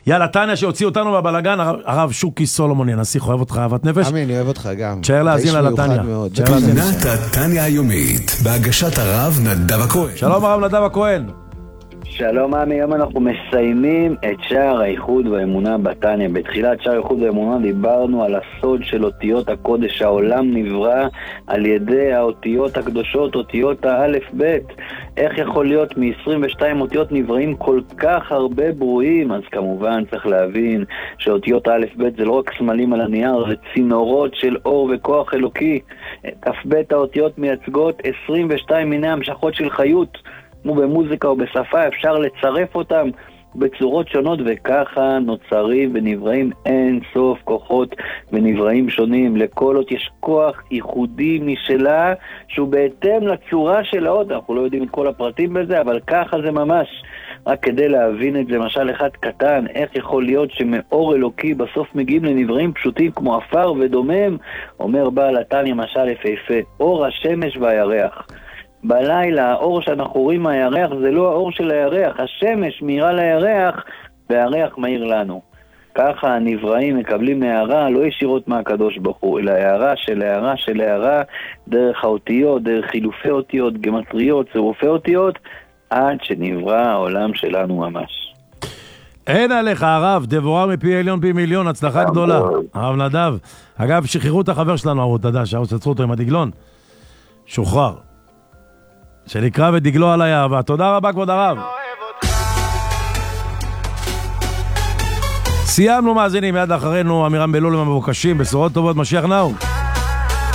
יאללה, טניה שהוציא אותנו בבלגן, הרב שוקי סולומוני, הנסיך, אוהב אותך, אהבת נפש? אמין, אוהב אותך גם. תשאר להאזין לה לטניה. פינת הטניה היומית, בהגשת הרב נדב הכהן. שלום הרב נדב הכהן. שלום עמי, היום אנחנו מסיימים את שער האיחוד והאמונה בטניה. בתחילת שער האיחוד והאמונה דיברנו על הסוד של אותיות הקודש. העולם נברא על ידי האותיות הקדושות, אותיות האלף בית. איך יכול להיות מ-22 אותיות נבראים כל כך הרבה ברואים? אז כמובן צריך להבין שאותיות האלף בית זה לא רק סמלים על הנייר, זה צינורות של אור וכוח אלוקי. כ"ב האותיות מייצגות 22 מיני המשכות של חיות. כמו במוזיקה או בשפה, אפשר לצרף אותם בצורות שונות, וככה נוצרים ונבראים אין סוף כוחות ונבראים שונים. לכל אות יש כוח ייחודי משלה, שהוא בהתאם לצורה של האות. אנחנו לא יודעים את כל הפרטים בזה, אבל ככה זה ממש. רק כדי להבין את זה, למשל אחד קטן, איך יכול להיות שמאור אלוקי בסוף מגיעים לנבראים פשוטים כמו אפר ודומם? אומר בעל התניא משל יפהפה, אור השמש והירח. בלילה האור שאנחנו רואים מהירח זה לא האור של הירח, השמש מאירה לירח והירח מאיר לנו. ככה הנבראים מקבלים מהערה לא ישירות מהקדוש ברוך הוא, אלא הערה של הערה של הערה, דרך האותיות, דרך חילופי אותיות, גמטריות, צירופי אותיות, עד שנברא העולם שלנו ממש. אין עליך הרב, דבורה מפי עליון פי מיליון, הצלחה גדולה. הרב נדב, אגב שחררו את החבר שלנו, הרב תדע, שעצרו אותו עם הדגלון, שוחרר. שנקרא ודגלו עליי אהבה. תודה רבה כבוד הרב. סיימנו מאזינים, מיד אחרינו אמירם בלול עם המבוקשים, בשורות טובות, משיח נאו.